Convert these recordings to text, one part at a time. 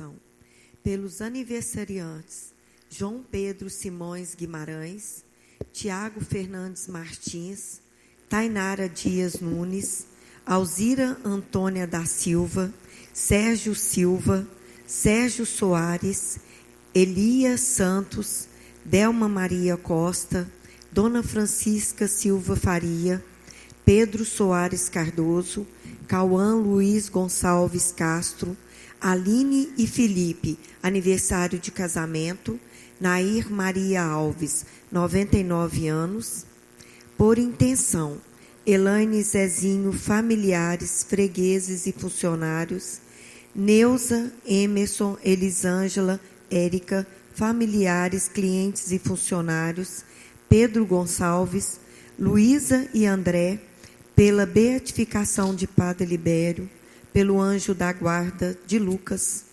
oração. Pelos aniversariantes: João Pedro Simões Guimarães, Tiago Fernandes Martins, Tainara Dias Nunes, Alzira Antônia da Silva, Sérgio Silva, Sérgio Soares, Elias Santos, Delma Maria Costa, Dona Francisca Silva Faria, Pedro Soares Cardoso, Cauã Luiz Gonçalves Castro, Aline e Felipe, aniversário de casamento, Nair Maria Alves, 99 anos. Por intenção: Elaine Zezinho, familiares, fregueses e funcionários, Neuza, Emerson, Elisângela, Érica, familiares, clientes e funcionários, Pedro Gonçalves, Luísa e André, pela beatificação de Padre Libério, pelo anjo da guarda de Lucas,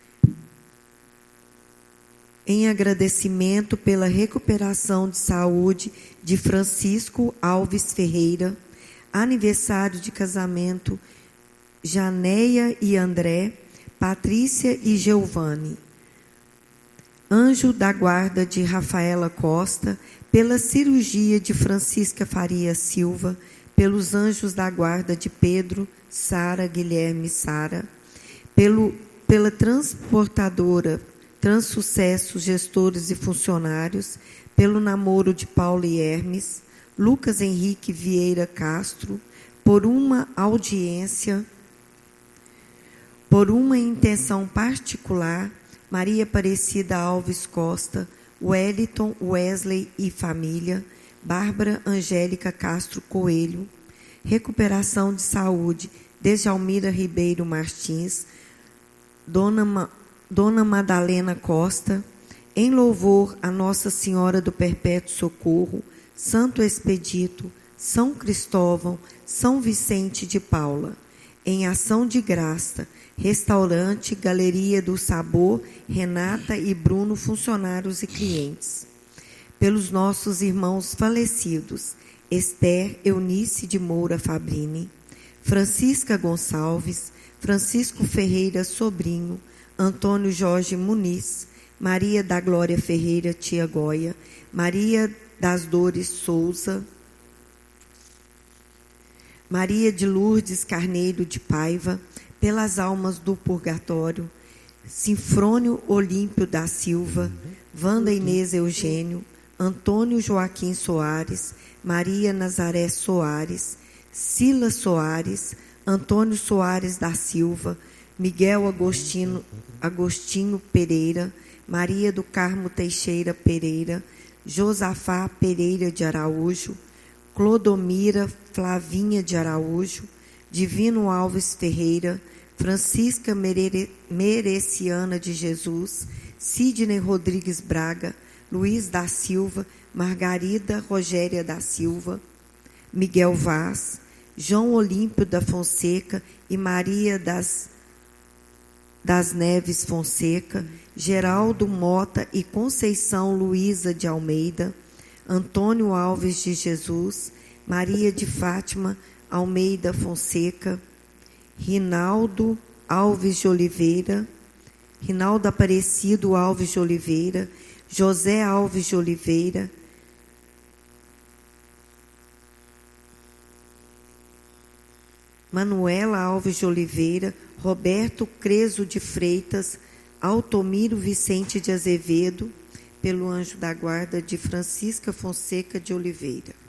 em agradecimento pela recuperação de saúde de Francisco Alves Ferreira, aniversário de casamento Janeia e André, Patrícia e Giovanni, anjo da guarda de Rafaela Costa, pela cirurgia de Francisca Faria Silva, pelos anjos da guarda de Pedro, Sara, Guilherme e Sara, pela transportadora Transsucesso, gestores e funcionários, pelo namoro de Paulo e Hermes, Lucas Henrique Vieira Castro, por uma audiência, por uma intenção particular, Maria Aparecida Alves Costa, Wellington, Wesley e família, Bárbara Angélica Castro Coelho, recuperação de saúde, Dejalmira Ribeiro Martins, Dona Madalena Costa, em louvor a Nossa Senhora do Perpétuo Socorro, Santo Expedito, São Cristóvão, São Vicente de Paula, em ação de graça, restaurante, Galeria do Sabor, Renata e Bruno, funcionários e clientes. Pelos nossos irmãos falecidos, Esther Eunice de Moura Fabrini, Francisca Gonçalves, Francisco Ferreira Sobrinho, Antônio Jorge Muniz, Maria da Glória Ferreira Tia Goia, Maria das Dores Souza, Maria de Lourdes Carneiro de Paiva, pelas almas do purgatório, Sinfrônio Olímpio da Silva, Wanda Inês Eugênio, Antônio Joaquim Soares, Maria Nazaré Soares, Sila Soares, Antônio Soares da Silva, Miguel Agostinho Pereira, Maria do Carmo Teixeira Pereira, Josafá Pereira de Araújo, Clodomira Flavinha de Araújo, Divino Alves Ferreira, Francisca Mereciana de Jesus, Sidney Rodrigues Braga, Luiz da Silva, Margarida Rogéria da Silva, Miguel Vaz, João Olímpio da Fonseca e Maria das Neves Fonseca, Geraldo Mota e Conceição Luísa de Almeida, Antônio Alves de Jesus, Maria de Fátima Almeida Fonseca, Rinaldo Alves de Oliveira, Rinaldo Aparecido Alves de Oliveira, José Alves de Oliveira, Manuela Alves de Oliveira, Roberto Creso de Freitas, Altomiro Vicente de Azevedo, pelo anjo da guarda de Francisca Fonseca de Oliveira.